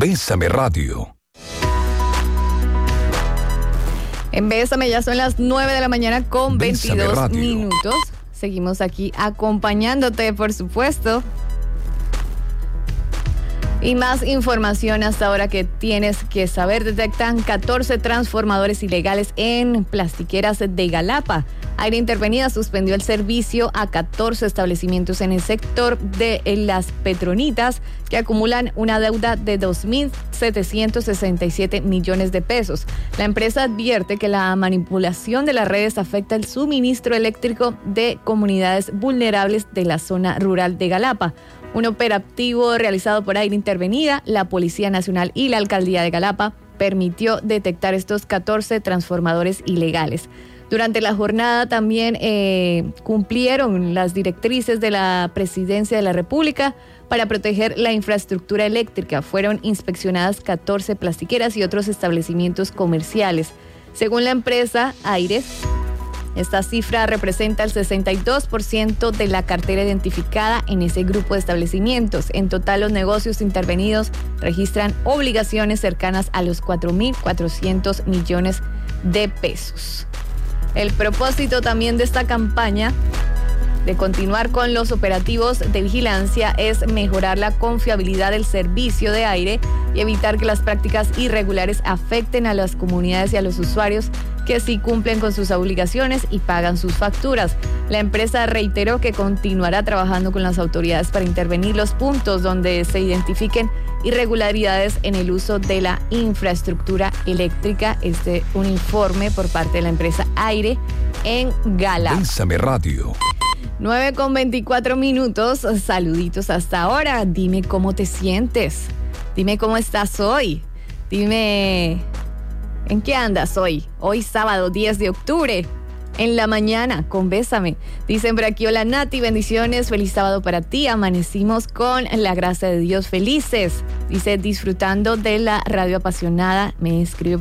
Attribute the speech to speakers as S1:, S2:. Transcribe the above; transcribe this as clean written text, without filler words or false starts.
S1: Bésame Radio.
S2: En Bésame ya son las 9 de la mañana con
S1: Bésame
S2: 22
S1: Radio.
S2: minutos. Seguimos aquí acompañándote, por supuesto. Y más información hasta ahora que tienes que saber. Detectan 14 transformadores ilegales en plastiqueras de Galapa. Aire Intervenida suspendió el servicio a 14 establecimientos en el sector de las Petronitas que acumulan una deuda de 2.767 millones de pesos. La empresa advierte que la manipulación de las redes afecta el suministro eléctrico de comunidades vulnerables de la zona rural de Galapa. Un operativo realizado por Aire Intervenida, la Policía Nacional y la Alcaldía de Galapa permitió detectar estos 14 transformadores ilegales. Durante la jornada también cumplieron las directrices de la Presidencia de la República para proteger la infraestructura eléctrica. Fueron inspeccionadas 14 plastiqueras y otros establecimientos comerciales. Según la empresa Aires, esta cifra representa el 62% de la cartera identificada en ese grupo de establecimientos. En total, los negocios intervenidos registran obligaciones cercanas a los 4.400 millones de pesos. El propósito también de esta campaña de continuar con los operativos de vigilancia es mejorar la confiabilidad del servicio de aire y evitar que las prácticas irregulares afecten a las comunidades y a los usuarios que sí cumplen con sus obligaciones y pagan sus facturas. La empresa reiteró que continuará trabajando con las autoridades para intervenir los puntos donde se identifiquen irregularidades en el uso de la infraestructura eléctrica. Un informe por parte de la empresa Aire en Galapa.
S1: Bésame Radio.
S2: 9 con 24 minutos. Saluditos hasta ahora. Dime cómo te sientes. Dime cómo estás hoy. Dime en qué andas hoy. Hoy sábado 10 de octubre. En la mañana con Bésame. Dicen por aquí, hola Nati, bendiciones, feliz sábado para ti. Amanecimos con la gracia de Dios felices. Dice, disfrutando de la radio apasionada. Me escribe